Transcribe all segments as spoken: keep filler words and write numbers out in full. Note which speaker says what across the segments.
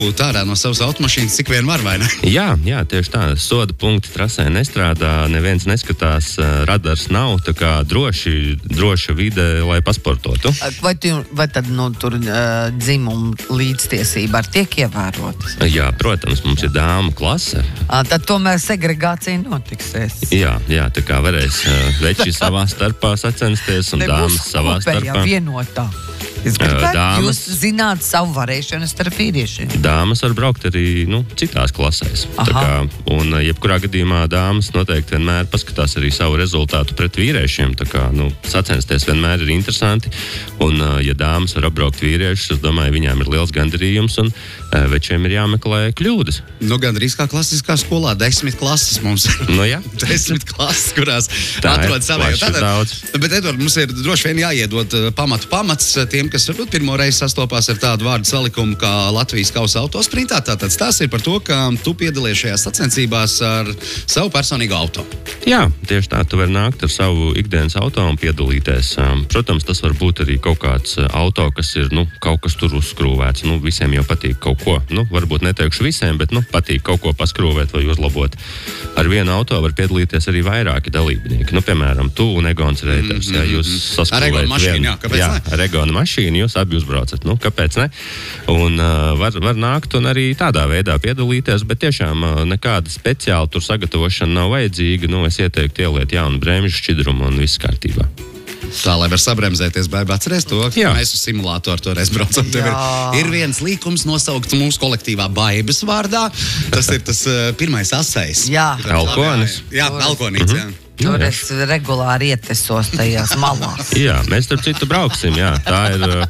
Speaker 1: būt ārā no savas automašīnas, cik vien var, vai ne?
Speaker 2: Jā, jā, tieši tā. Soda punkti trasē nestrādā, neviens neskatās, radars nav, tā kā droši, droša vide, lai pasportotu.
Speaker 3: Vai, tu, vai tad, nu, tur uh, dzimuma līdztiesība ar tiek ievērotas?
Speaker 2: Jā, protams, mums ir dāmu klase.
Speaker 3: À, tad tomēr segregācija notiksies.
Speaker 2: Jā, jā, tā kā varēs uh, veči savā starpā sacensties un dāmas savā starpā.
Speaker 3: Nebūs vienotā. Es gribētu,
Speaker 2: Dāmas,
Speaker 3: jūs zināt savu varēšanu starp vīriešiem.
Speaker 2: Dāmas var braukt arī, nu, citās klasēs. Tā kā, un jebkurā gadījumā dāmas noteikti vienmēr paskatās arī savu rezultātu pret vīriešiem. Tā kā, nu, sacensties vienmēr ir interesanti. Un, ja dāmas var apbraukt vīriešus, es domāju, viņām ir liels gandarījums un večiem ir jāmeklē kļūdas.
Speaker 1: Nu, gandrīz kā klasiskā skolā, desmit klases mums.
Speaker 2: Nu, jā.
Speaker 1: desmit klases, kurās atrod savējo.
Speaker 2: Tātad,
Speaker 1: bet, Edvard, mums ir droši vien jāiedod pamatu pamats tiem, kas varbūt pirmo reizi sastopās ar tādu vārdu salikumu kā Latvijas kausa autosprintā. Tātad stāsts ir par to, ka tu piedalies šajās sacensībās ar savu personīgo auto.
Speaker 2: Jā, tieši tā. Tu vari nākt ar savu ikdienas auto un piedalīties. Protams, tas var būt arī kaut kāds auto, kas ir, nu, kaut kas tur uzskrūvēts. Nu, visiem jau patīk kaut ko. Nu, varbūt neteikšu visiem, bet, nu, patīk kaut ko paskrūvēt vai uzlabot. Ar vienu auto var piedalīties arī vairāki dalībnieki. Nu, piemēram, tu un Egons Reiters. Mm -hmm. Ja jūs saskrūvējat
Speaker 1: ar Egonu mašīnu,
Speaker 2: vienu,
Speaker 1: jā, kāpēc
Speaker 2: jā,
Speaker 1: ne?
Speaker 2: ar Egonu mašīnu jūs abi uzbraucat. Nu, kāpēc ne? Un uh, var, var nākt un arī tādā veidā piedalīties, bet tiešām uh, nekāda speciāla tur sagatavošana nav vajadzīga. Nu, es ieteiktu ieliet jaunu bremžu šķidrumu un viss kārtībā.
Speaker 1: Tā, lai var sabremzēties, bērbi, atceries to, ka
Speaker 2: Jā.
Speaker 1: mēs uz simulātoru toreiz braucam. Tev ir, ir viens līkums nosaukt mūsu kolektīvā Baibas vārdā. Tas ir tas uh, pirmais asais.
Speaker 3: Jā.
Speaker 2: Elkonis.
Speaker 1: Jā, Elkonīts, jā.
Speaker 3: Tur es regulāri ietesos tajās malās.
Speaker 2: Jā, mēs starp citu brauksim, jā. Tā ir,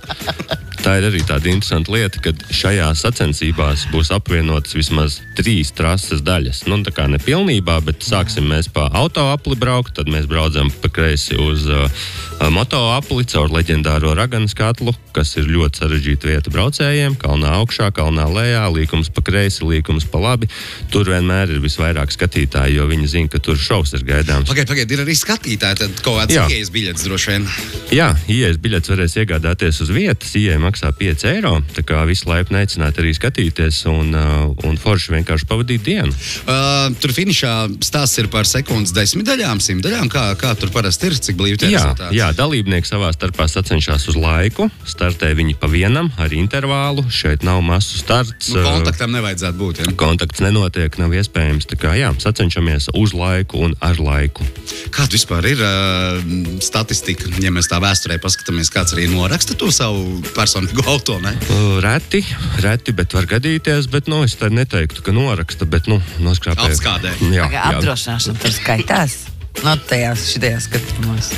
Speaker 2: tā ir arī tāda interesanta lieta, ka šajās sacensībās būs apvienotas vismaz trīs trases daļas. Nu, tā kā ne pilnībā, bet sāksim mēs pa autoapli braukt, tad mēs braucam pa kreisi uz uh, motoapli caur leģendāro Raganas katlu, kas ir ļoti sarežģīta vieta braucējiem. Kalnā augšā, kalnā lejā, līkums pa kreisi, līkums pa labi. Tur vienmēr ir visvairāk skatītāji, jo viņi zina, ka tur šovs ir gaidāms.
Speaker 1: Pagaid, pagaid, ir arī skatītāji, tad kaut kāds ieejas biļets droši vien.
Speaker 2: Jā, ieejas biļets varēs iegādāties uz vietas, ieeja maksā pieci eiro, tā kā visu laiku neicināti arī skatīties un, uh, un forši vienkārši pavadīt dienu.
Speaker 1: Uh, tur finišā stāsts ir par sekundes desmitdaļām, simtdaļām, kā, kā tur parasti ir, cik blīvi tie
Speaker 2: Jā,
Speaker 1: rezultāti?
Speaker 2: jā, dalībnieki savā starpā sacenšas uz laiku, startē viņi pa vienam ar intervālu, šeit nav masu starts.
Speaker 1: Nu, kontaktam nevajadzētu būt, ja?
Speaker 2: Kontakts nenotiek, nav iespējams, tā kā jā, sacenšamies uz laiku un ar laiku.
Speaker 1: Kāda vispār ir uh, statistika, ja mēs tā vēsturē paskatāmies, kāds arī noraksta to savu personīgo auto, ne?
Speaker 2: Reti, reti, bet var gadīties, bet, nu, es tā neteiktu, ka noraksta, bet, nu, noskrāpē.
Speaker 1: Apskādē.
Speaker 2: Jā,
Speaker 3: Tagad
Speaker 2: jā.
Speaker 3: apdrošināšana tur skaitās. No tajās šitajās skatījumos.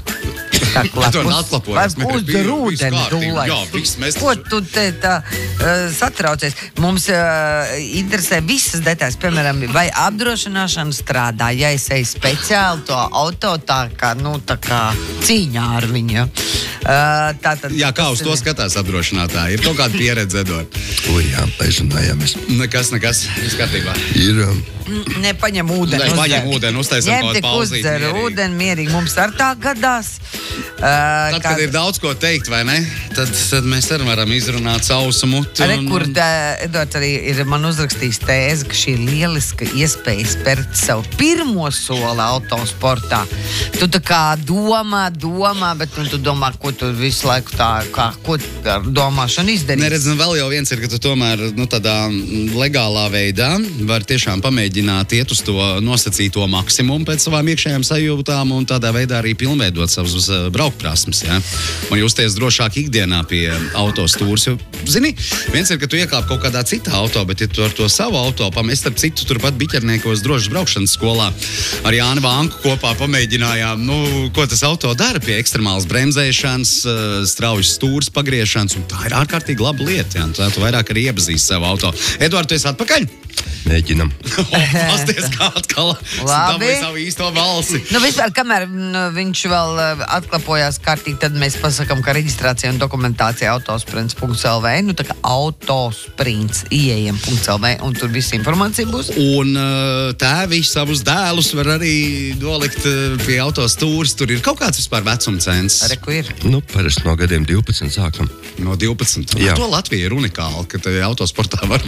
Speaker 3: Tā
Speaker 1: To atklapojas.
Speaker 3: Vai uzder ūdeni dūlai?
Speaker 1: Jā, viss mēs...
Speaker 3: Ko tu te tā uh, satraucies? Mums uh, interesē visas detaļas. Piemēram, vai apdrošināšana strādā, ja es eju speciāli to auto tā kā, nu, tā kā cīņā ar viņu. Uh, tā tad,
Speaker 1: Jā, kā uz to skatās apdrošinātāji? Ir kaut kāda pieredze, Edvard?
Speaker 4: O, jā, aizrunājamies.
Speaker 1: Nekas, nekas. Viss kārtībā.
Speaker 4: Ir... Um,
Speaker 3: Nepaņem ūdeni.
Speaker 1: Ne, paņem ūdeni, uztaisam
Speaker 3: Ņem
Speaker 1: kaut
Speaker 3: tik
Speaker 1: pauzīt
Speaker 3: uzder
Speaker 1: mierīgi.
Speaker 3: ūdeni mierīgi. Mums ar tā gadās. Uh,
Speaker 1: Tad, kad ir daudz ko teikt, vai ne? Tad, tad mēs arī varam izrunāt sausu muti.
Speaker 3: Arī,
Speaker 1: un-
Speaker 3: kur tā, Edvards arī ir man uzrakstījis tēzi, ka šī ir lieliska iespēja spērt savu pirmo soli autosportā. Tu tā kā domā, domā, bet tu, tu domā, ko tu visu laiku tā, kā, ko ar domāšanu izdarīsi.
Speaker 1: Neredz, un vēl jau viens ir, ka tu tomēr nu, tādā legālā veidā var tiešām pamēģināt iet uz to nosacīto maksimumu pēc savām iekšējām sajūtām un tādā veidā arī pilnveidot savus uh, braukprasmes, ja? Un justies drošāk ikdienā pie autostūras, jo, zini, viens ir, ka tu iekāp kaut kādā citā auto, bet ja tu ar to savu auto pamēģināt, starp citu, turpat Biķerniekos drošas braukšanas skolā ar Jāni Vanku kopā pamēģinājām, nu, ko tas auto dara pie ekstremālas bremzēšanas, uh, straujas stūras pagriešanas, un tā ir ārkārtīgi laba lieta, ja? Tā tu vairāk arī iepazīsti savu auto. Edvard, tu esi atpakaļ?
Speaker 4: Mēģinam.
Speaker 1: Pasties, kā atkal
Speaker 3: Labi.
Speaker 1: savu īsto balsi.
Speaker 3: Nu, vispār, kamēr nu, viņš vēl uh, atklapojās kārtīgi, tad mēs pasakām, ka reģistrācija un dokumentācija autosprints punkts el vē, nu tā kā autosprints ieejam punkts el vē, un tur visa informācija būs.
Speaker 1: Un uh, tēvi savus dēlus var arī nolikt uh, pie autostūras. Tur ir kaut kāds vispār vecuma cens.
Speaker 3: Reku ir.
Speaker 4: Nu, parasti no gadiem divpadsmit sākam.
Speaker 1: No divpadsmit.
Speaker 4: Jā.
Speaker 1: To Latvija ir unikāla, ka tajā autosportā var